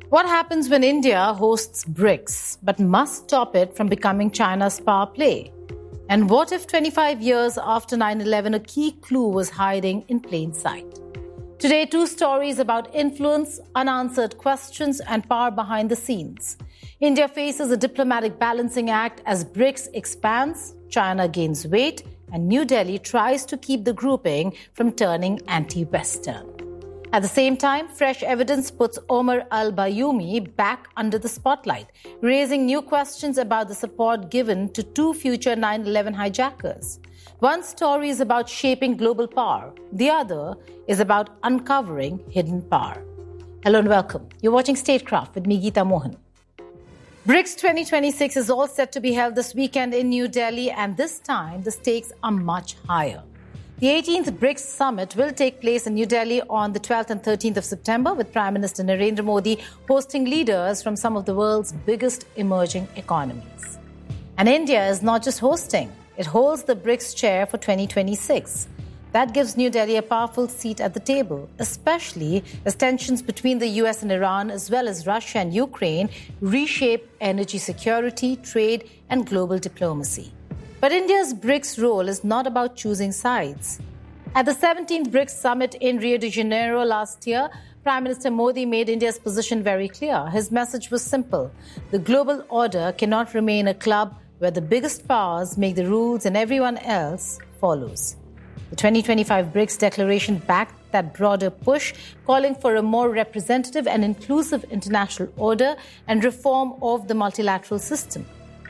What happens when India hosts BRICS but must stop it from becoming China's power play? And what if 25 years after 9/11, a key clue was hiding in plain sight? Today, two stories about influence, unanswered questions, and power behind the scenes. India faces a diplomatic balancing act as BRICS expands, China gains weight, and New Delhi tries to keep the grouping from turning anti-Western. At the same time, fresh evidence puts Omar al-Bayoumi back under the spotlight, raising new questions about the support given to two future 9/11 hijackers. One story is about shaping global power. The other is about uncovering hidden power. Hello and welcome. You're watching Statecraft with me, Geeta Mohan. BRICS 2026 is all set to be held this weekend in New Delhi, and this time the stakes are much higher. The 18th BRICS Summit will take place in New Delhi on the 12th and 13th of September, with Prime Minister Narendra Modi hosting leaders from some of the world's biggest emerging economies. And India is not just hosting, it holds the BRICS chair for 2026. That gives New Delhi a powerful seat at the table, especially as tensions between the US and Iran, as well as Russia and Ukraine, reshape energy security, trade, and global diplomacy. But India's BRICS role is not about choosing sides. At the 17th BRICS Summit in Rio de Janeiro last year, Prime Minister Modi made India's position very clear. His message was simple. The global order cannot remain a club where the biggest powers make the rules and everyone else follows. The 2025 BRICS declaration backed that broader push, calling for a more representative and inclusive international order and reform of the multilateral system.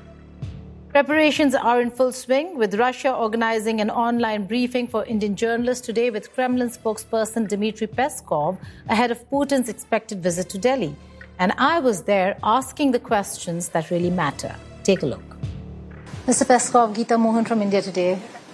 Preparations are in full swing, with Russia organizing an online briefing for Indian journalists today with Kremlin spokesperson Dmitry Peskov ahead of Putin's expected visit to Delhi. And I was there asking the questions that really matter. Take a look. Mr. Peskov, Geeta Mohan from India Today.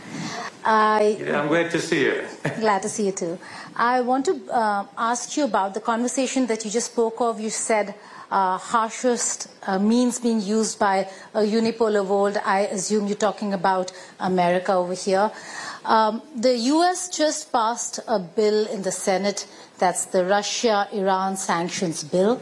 I'm glad to see you. Glad to see you too. I want to ask you about the conversation that you just spoke of. You said harshest means being used by a unipolar world. I assume you're talking about America over here. The US just passed a bill in the Senate. That's the Russia-Iran sanctions bill.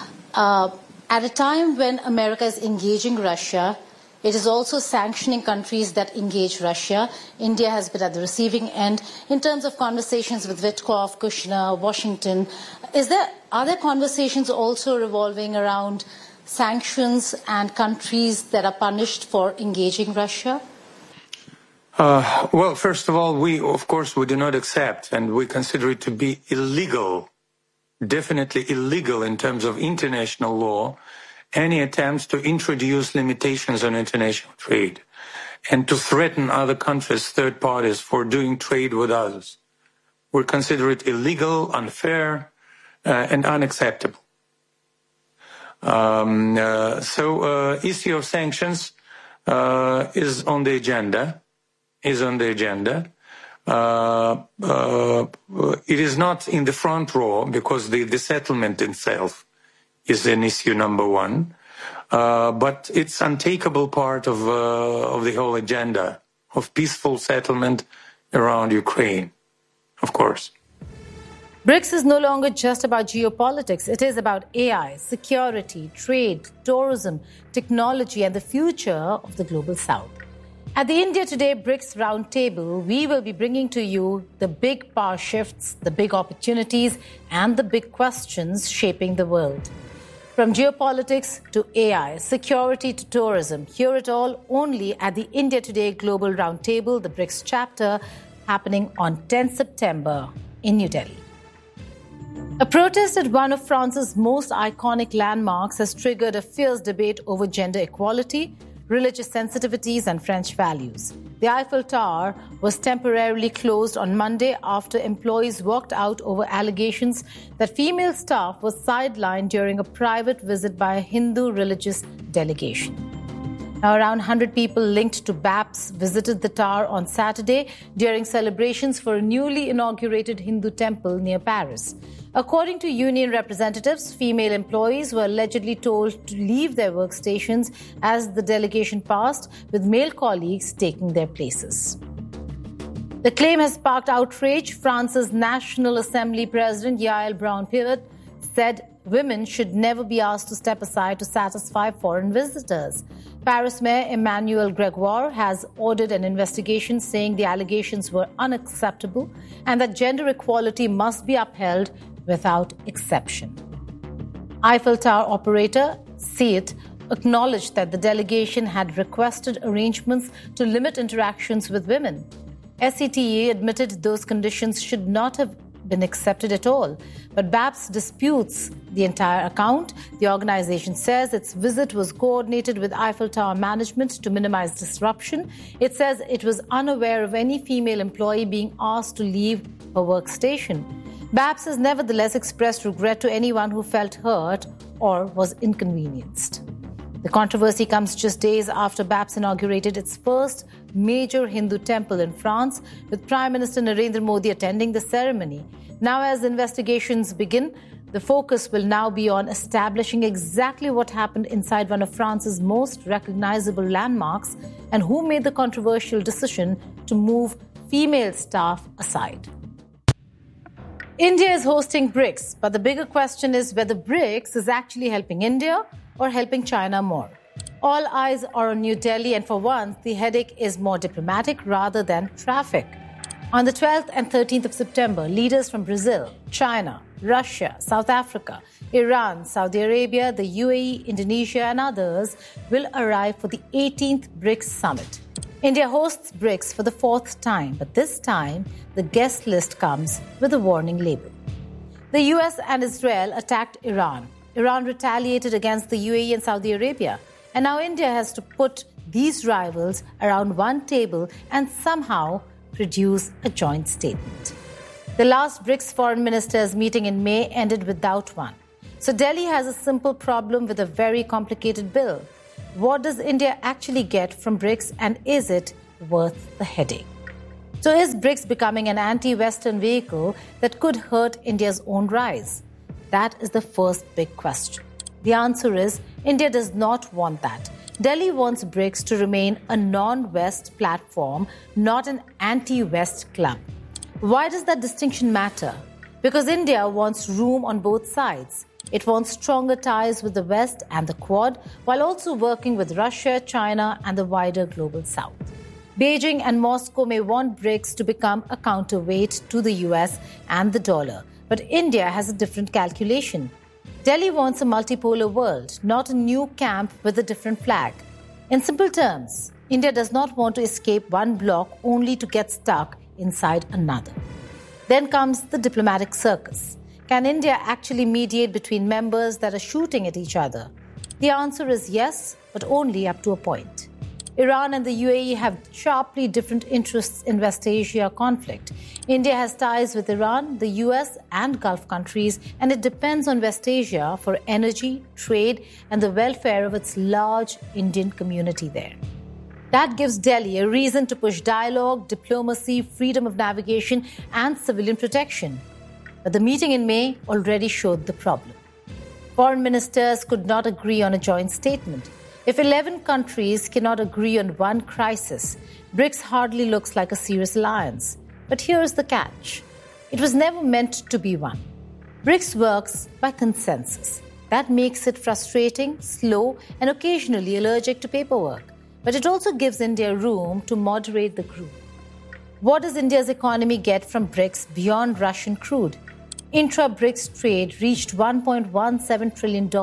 At a time when America is engaging Russia, it is also sanctioning countries that engage Russia. India has been at the receiving end in terms of conversations with Witkoff, Kushner, Washington. Are there conversations also revolving around sanctions and countries that are punished for engaging Russia? Well, first of all, we do not accept, and we consider it to be illegal, definitely illegal in terms of international law, any attempts to introduce limitations on international trade and to threaten other countries, third parties, for doing trade with us. We consider it illegal, unfair, and unacceptable. Issue of sanctions is on the agenda. It is not in the front row because the settlement itself is an issue number one, but it's untakeable part of the whole agenda of peaceful settlement around Ukraine, of course. BRICS is no longer just about geopolitics. It is about AI, security, trade, tourism, technology, and the future of the global south. At the India Today BRICS Roundtable, we will be bringing to you the big power shifts, the big opportunities, and the big questions shaping the world. From geopolitics to AI, security to tourism, hear it all only at the India Today Global Roundtable, the BRICS chapter, happening on 10 September in New Delhi. A protest at one of France's most iconic landmarks has triggered a fierce debate over gender equality, religious sensitivities, and French values. The Eiffel Tower was temporarily closed on Monday after employees walked out over allegations that female staff was sidelined during a private visit by a Hindu religious delegation. Now, around 100 people linked to BAPS visited the tower on Saturday during celebrations for a newly inaugurated Hindu temple near Paris. According to union representatives, female employees were allegedly told to leave their workstations as the delegation passed, with male colleagues taking their places. The claim has sparked outrage. France's National Assembly President Yael Braun-Pivet said women should never be asked to step aside to satisfy foreign visitors. Paris Mayor Emmanuel Gregoire has ordered an investigation saying the allegations were unacceptable and that gender equality must be upheld without exception. Eiffel Tower operator SEAT acknowledged that the delegation had requested arrangements to limit interactions with women. SETA admitted those conditions should not have been accepted at all. But BAPS disputes the entire account. The organization says its visit was coordinated with Eiffel Tower management to minimize disruption. It says it was unaware of any female employee being asked to leave her workstation. BAPS has nevertheless expressed regret to anyone who felt hurt or was inconvenienced. The controversy comes just days after BAPS inaugurated its first major Hindu temple in France, with Prime Minister Narendra Modi attending the ceremony. Now, as investigations begin, the focus will now be on establishing exactly what happened inside one of France's most recognizable landmarks and who made the controversial decision to move female staff aside. India is hosting BRICS, but the bigger question is whether BRICS is actually helping India or helping China more. All eyes are on New Delhi, and for once, the headache is more diplomatic rather than traffic. On the 12th and 13th of September, leaders from Brazil, China, Russia, South Africa, Iran, Saudi Arabia, the UAE, Indonesia, and others will arrive for the 18th BRICS summit. India hosts BRICS for the fourth time, but this time the guest list comes with a warning label. The US and Israel attacked Iran. Iran retaliated against the UAE and Saudi Arabia. And now India has to put these rivals around one table and somehow produce a joint statement. The last BRICS foreign ministers meeting in May ended without one. So Delhi has a simple problem with a very complicated bill. What does India actually get from BRICS, and is it worth the headache? So is BRICS becoming an anti-Western vehicle that could hurt India's own rise? That is the first big question. The answer is India does not want that. Delhi wants BRICS to remain a non-West platform, not an anti-West club. Why does that distinction matter? Because India wants room on both sides. It wants stronger ties with the West and the Quad, while also working with Russia, China, and the wider global South. Beijing and Moscow may want BRICS to become a counterweight to the US and the dollar, but India has a different calculation. Delhi wants a multipolar world, not a new camp with a different flag. In simple terms, India does not want to escape one bloc only to get stuck inside another. Then comes the diplomatic circus. Can India actually mediate between members that are shooting at each other? The answer is yes, but only up to a point. Iran and the UAE have sharply different interests in West Asia conflict. India has ties with Iran, the US, and Gulf countries, and it depends on West Asia for energy, trade, and the welfare of its large Indian community there. That gives Delhi a reason to push dialogue, diplomacy, freedom of navigation, and civilian protection. But the meeting in May already showed the problem. Foreign ministers could not agree on a joint statement. If 11 countries cannot agree on one crisis, BRICS hardly looks like a serious alliance. But here's the catch. It was never meant to be one. BRICS works by consensus. That makes it frustrating, slow, and occasionally allergic to paperwork. But it also gives India room to moderate the group. What does India's economy get from BRICS beyond Russian crude? Intra-BRICS trade reached $1.17 trillion in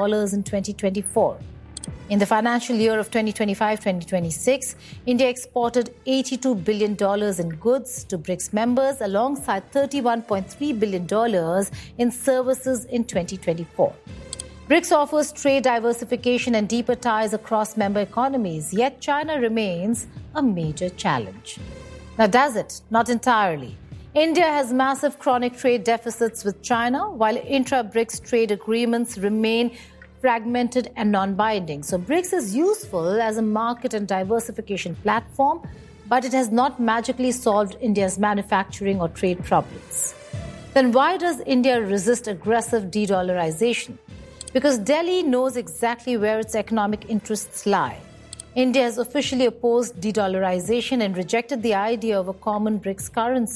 2024. In the financial year of 2025-2026, India exported $82 billion in goods to BRICS members alongside $31.3 billion in services in 2024. BRICS offers trade diversification and deeper ties across member economies, yet China remains a major challenge. Now, does it? Not entirely. India has massive chronic trade deficits with China, while intra-BRICS trade agreements remain fragmented and non-binding. So BRICS is useful as a market and diversification platform, but it has not magically solved India's manufacturing or trade problems. Then why does India resist aggressive de-dollarization? Because Delhi knows exactly where its economic interests lie. India has officially opposed de-dollarization and rejected the idea of a common BRICS currency.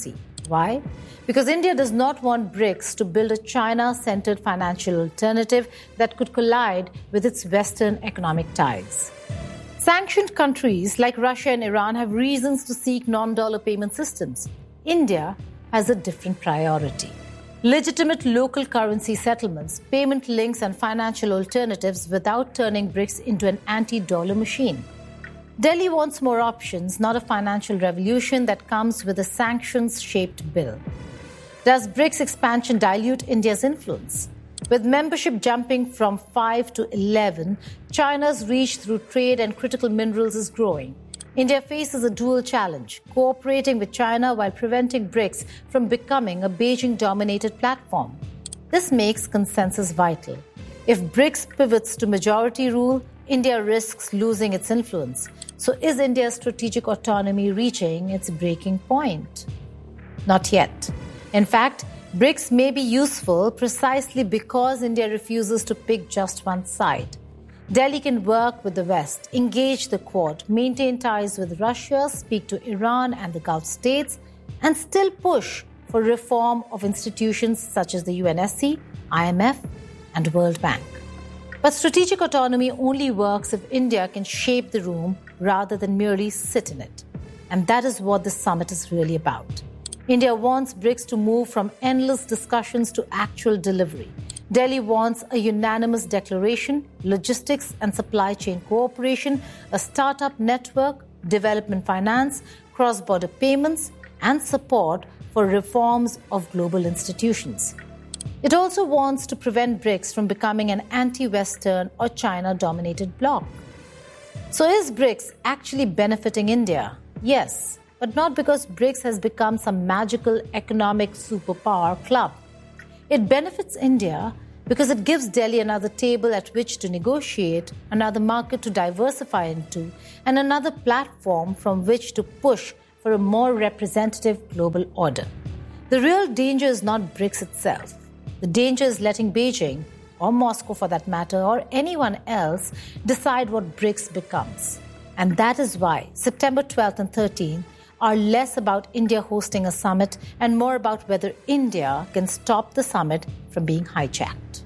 Why? Because India does not want BRICS to build a China-centered financial alternative that could collide with its Western economic ties. Sanctioned countries like Russia and Iran have reasons to seek non-dollar payment systems. India has a different priority. Legitimate local currency settlements, payment links and financial alternatives without turning BRICS into an anti-dollar machine. Delhi wants more options, not a financial revolution that comes with a sanctions-shaped bill. Does BRICS expansion dilute India's influence? With membership jumping from 5 to 11, China's reach through trade and critical minerals is growing. India faces a dual challenge, cooperating with China while preventing BRICS from becoming a Beijing-dominated platform. This makes consensus vital. If BRICS pivots to majority rule, India risks losing its influence. So is India's strategic autonomy reaching its breaking point? Not yet. In fact, BRICS may be useful precisely because India refuses to pick just one side. Delhi can work with the West, engage the Quad, maintain ties with Russia, speak to Iran and the Gulf states, and still push for reform of institutions such as the UNSC, IMF, and World Bank. But strategic autonomy only works if India can shape the room rather than merely sit in it. And that is what this summit is really about. India wants BRICS to move from endless discussions to actual delivery. Delhi wants a unanimous declaration, logistics and supply chain cooperation, a startup network, development finance, cross-border payments, and support for reforms of global institutions. It also wants to prevent BRICS from becoming an anti-Western or China-dominated bloc. So is BRICS actually benefiting India? Yes, but not because BRICS has become some magical economic superpower club. It benefits India because it gives Delhi another table at which to negotiate, another market to diversify into, and another platform from which to push for a more representative global order. The real danger is not BRICS itself. The danger is letting Beijing, or Moscow for that matter, or anyone else decide what BRICS becomes. And that is why September 12th and 13th are less about India hosting a summit and more about whether India can stop the summit from being hijacked.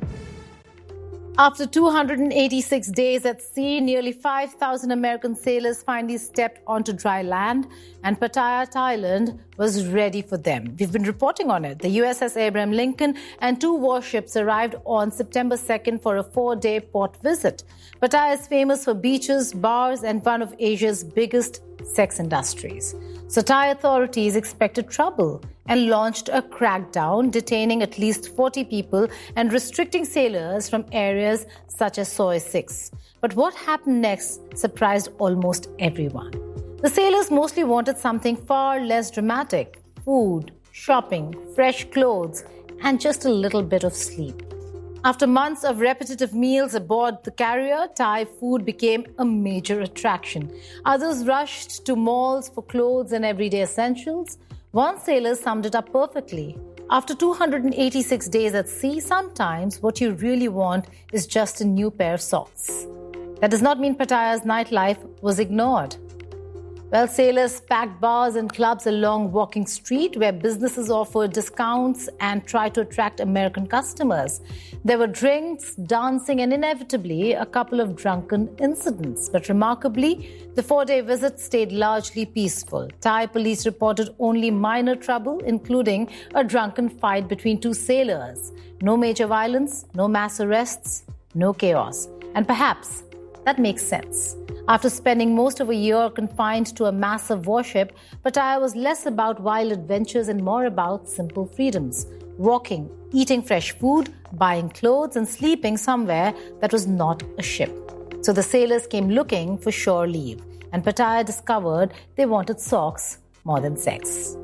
After 286 days at sea, nearly 5,000 American sailors finally stepped onto dry land, and Pattaya, Thailand, was ready for them. We've been reporting on it. The USS Abraham Lincoln and 2 warships arrived on September 2nd for a 4-day port visit. Pattaya is famous for beaches, bars, and one of Asia's biggest sex industries. So Thai authorities expected trouble and launched a crackdown, detaining at least 40 people and restricting sailors from areas such as Soi 6. But what happened next surprised almost everyone. The sailors mostly wanted something far less dramatic: food, shopping, fresh clothes, and just a little bit of sleep. After months of repetitive meals aboard the carrier, Thai food became a major attraction. Others rushed to malls for clothes and everyday essentials. One sailor summed it up perfectly. After 286 days at sea, sometimes what you really want is just a new pair of socks. That does not mean Pattaya's nightlife was ignored. Well, sailors packed bars and clubs along Walking Street, where businesses offered discounts and tried to attract American customers. There were drinks, dancing, and inevitably a couple of drunken incidents. But remarkably, the 4-day visit stayed largely peaceful. Thai police reported only minor trouble, including a drunken fight between 2 sailors. No major violence, no mass arrests, no chaos. And perhaps that makes sense. After spending most of a year confined to a massive warship, Pattaya was less about wild adventures and more about simple freedoms: walking, eating fresh food, buying clothes, and sleeping somewhere that was not a ship. So the sailors came looking for shore leave, and Pattaya discovered they wanted socks more than sex.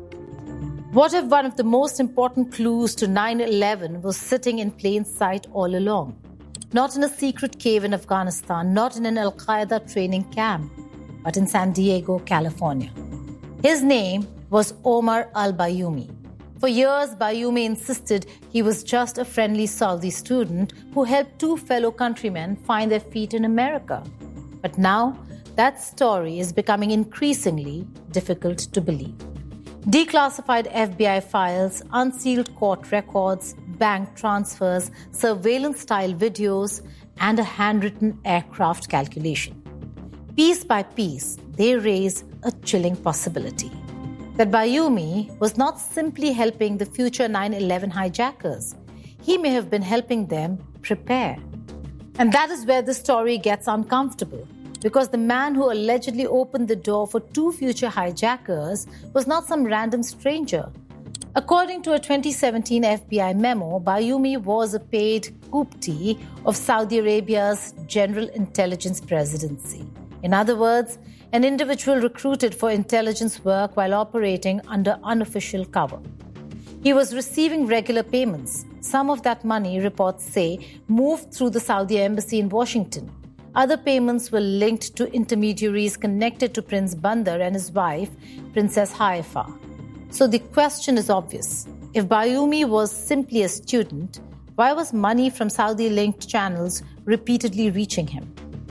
What if one of the most important clues to 9/11 was sitting in plain sight all along? Not in a secret cave in Afghanistan, not in an Al-Qaeda training camp, but in San Diego, California. His name was Omar al-Bayoumi. For years, Bayoumi insisted he was just a friendly Saudi student who helped 2 fellow countrymen find their feet in America. But now, that story is becoming increasingly difficult to believe. Declassified FBI files, unsealed court records, bank transfers, surveillance-style videos, and a handwritten aircraft calculation. Piece by piece, they raise a chilling possibility that Bayoumi was not simply helping the future 9/11 hijackers. He may have been helping them prepare. And that is where the story gets uncomfortable, because the man who allegedly opened the door for 2 future hijackers was not some random stranger. According to a 2017 FBI memo, Bayoumi was a paid kupti of Saudi Arabia's General Intelligence Presidency. In other words, an individual recruited for intelligence work while operating under unofficial cover. He was receiving regular payments. Some of that money, reports say, moved through the Saudi embassy in Washington. Other payments were linked to intermediaries connected to Prince Bandar and his wife, Princess Haifa. So the question is obvious. If Bayoumi was simply a student, why was money from Saudi-linked channels repeatedly reaching him?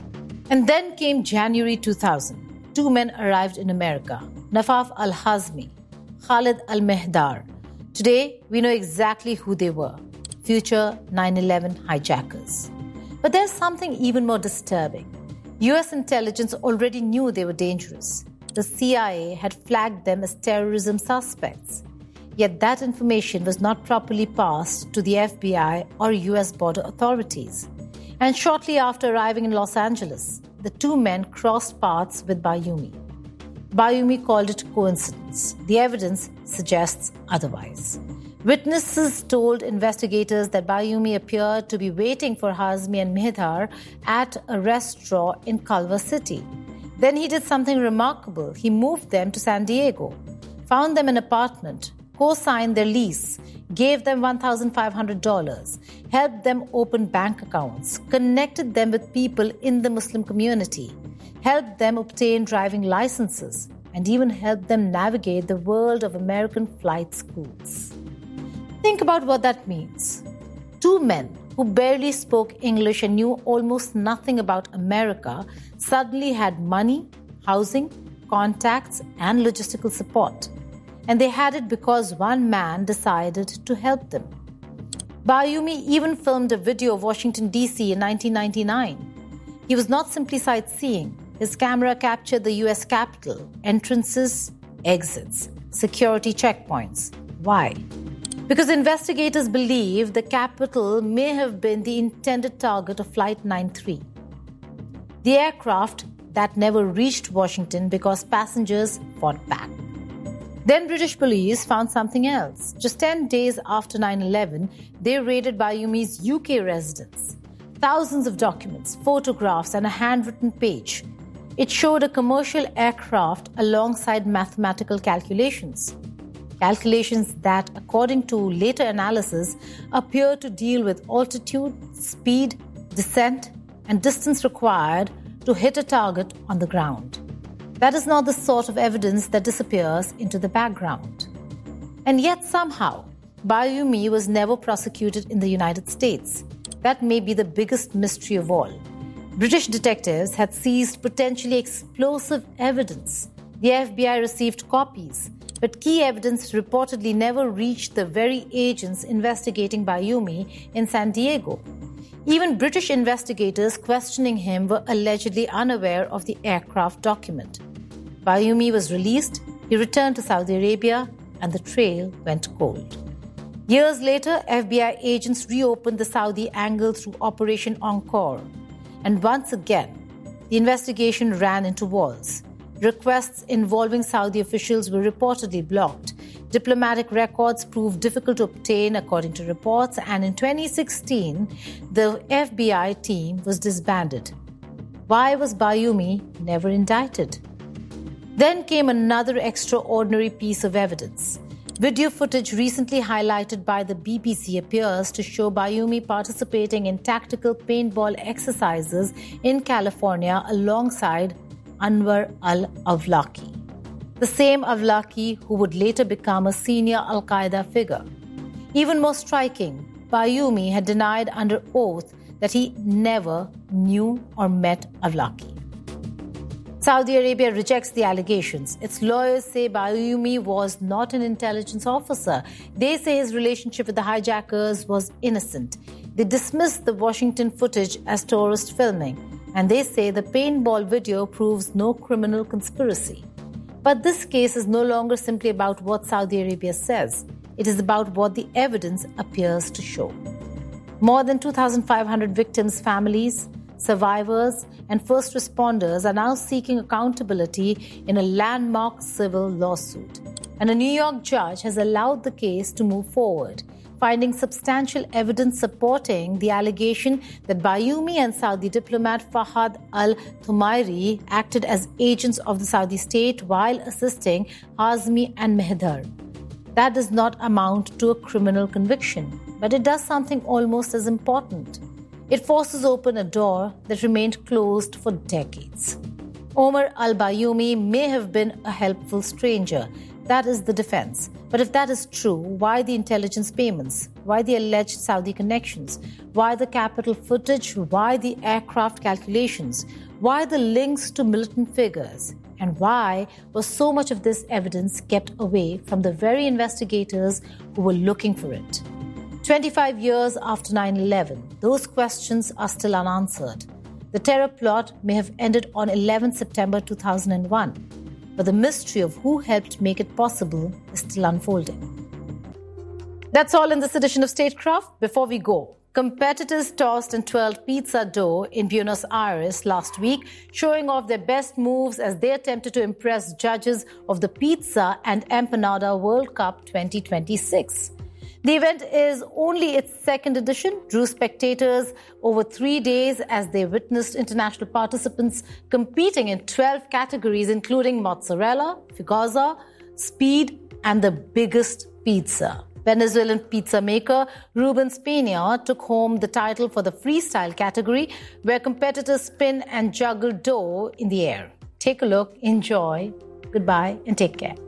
And then came January 2000. 2 men arrived in America, Nafaf al-Hazmi, Khalid al-Mehdar. Today, we know exactly who they were, future 9/11 hijackers. But there's something even more disturbing. US intelligence already knew they were dangerous. The CIA had flagged them as terrorism suspects. Yet that information was not properly passed to the FBI or US border authorities. And shortly after arriving in Los Angeles, the 2 men crossed paths with Bayoumi. Bayoumi called it coincidence. The evidence suggests otherwise. Witnesses told investigators that Bayoumi appeared to be waiting for Hazmi and Mehdar at a restaurant in Culver City. Then he did something remarkable. He moved them to San Diego, found them an apartment, co-signed their lease, gave them $1,500, helped them open bank accounts, connected them with people in the Muslim community, helped them obtain driving licenses, and even helped them navigate the world of American flight schools. Think about what that means. 2 men who barely spoke English and knew almost nothing about America suddenly had money, housing, contacts, and logistical support. And they had it because one man decided to help them. Bayoumi even filmed a video of Washington, D.C. in 1999. He was not simply sightseeing. His camera captured the U.S. Capitol, entrances, exits, security checkpoints. Why? Because investigators believe the Capitol may have been the intended target of Flight 93. The aircraft that never reached Washington because passengers fought back. Then British police found something else. Just 10 days after 9/11, they raided Bayoumi's UK residence. Thousands of documents, photographs, and a handwritten page. It showed a commercial aircraft alongside mathematical calculations. Calculations that, according to later analysis, appear to deal with altitude, speed, descent, and distance required to hit a target on the ground. That is not the sort of evidence that disappears into the background. And yet somehow, Bayoumi was never prosecuted in the United States. That may be the biggest mystery of all. British detectives had seized potentially explosive evidence. The FBI received copies, but key evidence reportedly never reached the very agents investigating Bayoumi in San Diego. Even British investigators questioning him were allegedly unaware of the aircraft document. Bayoumi was released, he returned to Saudi Arabia, and the trail went cold. Years later, FBI agents reopened the Saudi angle through Operation Encore. And once again, the investigation ran into walls. Requests involving Saudi officials were reportedly blocked. Diplomatic records proved difficult to obtain, according to reports, and in 2016, the FBI team was disbanded. Why was Bayoumi never indicted? Then came another extraordinary piece of evidence. Video footage recently highlighted by the BBC appears to show Bayoumi participating in tactical paintball exercises in California alongside Anwar al-Awlaki, the same Awlaki who would later become a senior Al-Qaeda figure. Even more striking, Bayoumi had denied under oath that he never knew or met Awlaki. Saudi Arabia rejects the allegations. Its lawyers say Bayoumi was not an intelligence officer. They say his relationship with the hijackers was innocent. They dismiss the Washington footage as tourist filming, and they say the paintball video proves no criminal conspiracy. But this case is no longer simply about what Saudi Arabia says. It is about what the evidence appears to show. More than 2,500 victims' families, survivors, and first responders are now seeking accountability in a landmark civil lawsuit. And a New York judge has allowed the case to move forward, finding substantial evidence supporting the allegation that Bayoumi and Saudi diplomat Fahad al-Thumairi acted as agents of the Saudi state while assisting Hazmi and Mehdar. That does not amount to a criminal conviction, but it does something almost as important. It forces open a door that remained closed for decades. Omar al-Bayoumi may have been a helpful stranger. That is the defense. But if that is true, why the intelligence payments? Why the alleged Saudi connections? Why the capital footage? Why the aircraft calculations? Why the links to militant figures? And why was so much of this evidence kept away from the very investigators who were looking for it? 25 years after 9/11, those questions are still unanswered. The terror plot may have ended on 11 September 2001, but the mystery of who helped make it possible is still unfolding. That's all in this edition of Statecraft. Before we go, competitors tossed and twirled pizza dough in Buenos Aires last week, showing off their best moves as they attempted to impress judges of the Pizza and Empanada World Cup 2026. The event is only its second edition, drew spectators over 3 days as they witnessed international participants competing in 12 categories, including mozzarella, figazza, speed, and the biggest pizza. Venezuelan pizza maker Rubens Peña took home the title for the freestyle category, where competitors spin and juggle dough in the air. Take a look, enjoy, goodbye, and take care.